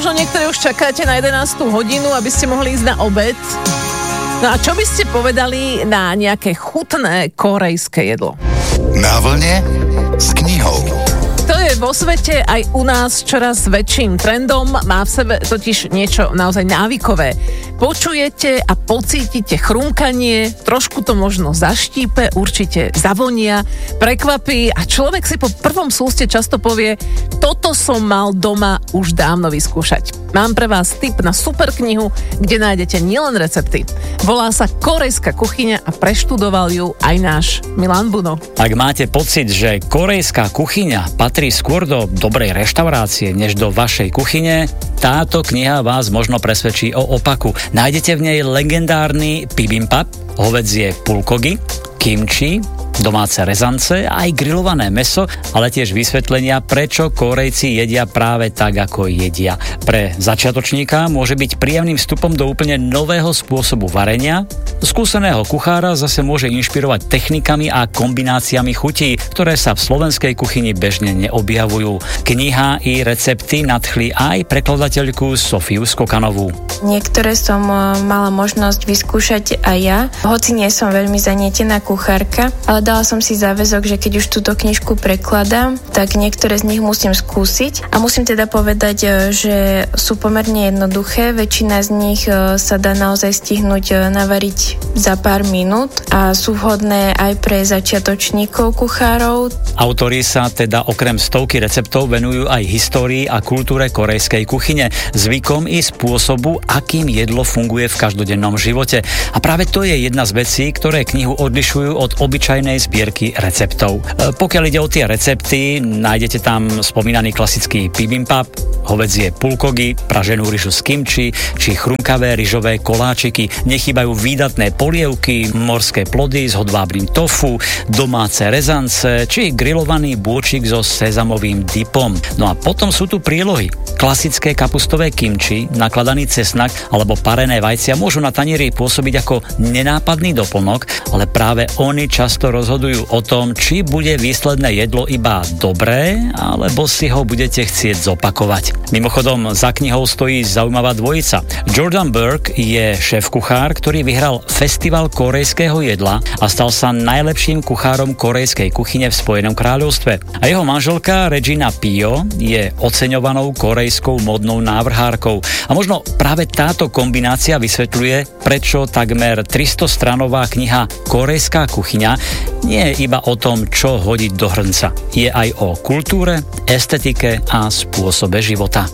možno niektorí už čakáte na 11. hodinu, aby ste mohli ísť na obed. No a čo by ste povedali na nejaké chutné korejské jedlo? Na vlne s knihou. To je vo svete aj u nás čoraz väčším trendom, má v sebe totiž niečo naozaj návykové. Počujete a pocítite chrumkanie, trošku to možno zaštípe, určite zavonia, prekvapí a človek si po prvom súste často povie, toto som mal doma už dávno vyskúšať. Mám pre vás tip na super knihu, kde nájdete nielen recepty. Volá sa Korejská kuchyňa a preštudoval ju aj náš Milan Buno. Ak máte pocit, že korejská kuchyňa patrí skôr do dobrej reštaurácie, než do vašej kuchyne, táto kniha vás možno presvedčí o opaku. Nájdete v nej legendárny bibimbap, hovädzie bulgogi, kimchi, domáce rezance, aj grillované mäso, ale tiež vysvetlenia, prečo Kórejci jedia práve tak, ako jedia. Pre začiatočníka môže byť príjemným vstupom do úplne nového spôsobu varenia. Skúseného kuchára zase môže inšpirovať technikami a kombináciami chutí, ktoré sa v slovenskej kuchyni bežne neobjavujú. Kniha i recepty nadchli aj prekladateľku Sofiu Skokanovú. Niektoré som mala možnosť vyskúšať aj ja, hoci nie som veľmi zanietená kuchárka, ale dala som si záväzok, že keď už túto knižku prekladám, tak niektoré z nich musím skúsiť a musím teda povedať, že sú pomerne jednoduché, väčšina z nich sa dá naozaj stihnúť navariť za pár minút a sú vhodné aj pre začiatočníkov kuchárov. Autori sa teda okrem stovky receptov venujú aj histórii a kultúre korejskej kuchyne, zvykom i spôsobu, akým jedlo funguje v každodennom živote. A práve to je jedna z vecí, ktoré knihu odlišujú od obyčajnej zbierky receptov. Pokiaľ ide o tie recepty, nájdete tam spomínaný klasický bibimbap, hovädzie bulgogi, praženú ryžu z kimchi či chrumkavé ryžové koláčiky. Nechýbajú výdatné polievky, morské plody s hodvábnym tofu, domáce rezance či grillovaný bôčik so sezamovým dipom. No a potom sú tu prílohy. Klasické kapustové kimchi, nakladaný cesnak alebo parené vajcia môžu na tanieri pôsobiť ako nenápadný doplnok, ale práve oni často rozhodujú o tom, či bude výsledné jedlo iba dobré, alebo si ho budete chcieť zopakovať. Mimochodom, za knihou stojí zaujímavá dvojica. Jordan Burke je šéf-kuchár, ktorý vyhral Festival korejského jedla a stal sa najlepším kuchárom korejskej kuchyne v Spojenom kráľovstve. A jeho manželka Regina Pio je oceňovanou korejskou modnou návrhárkou. A možno práve táto kombinácia vysvetľuje, prečo takmer 300-stranová kniha Korejská kuchyňa nie je iba o tom, čo hodiť do hrnca. Je aj o kultúre, estetike a spôsobe života.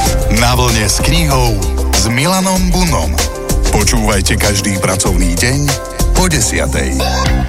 Na vlne s knihou s Milanom Bunom. Počúvajte každý pracovný deň po 10:00.